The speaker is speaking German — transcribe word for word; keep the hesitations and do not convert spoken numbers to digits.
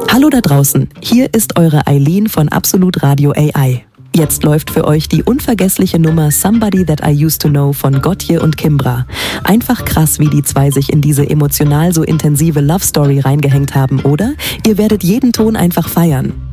Hallo da draußen, hier ist eure Eileen von Absolut Radio A I. Jetzt läuft für euch die unvergessliche Nummer Somebody That I Used to Know von Gotye und Kimbra. Einfach krass, wie die zwei sich in diese emotional so intensive Love Story reingehängt haben, oder? Ihr werdet jeden Ton einfach feiern.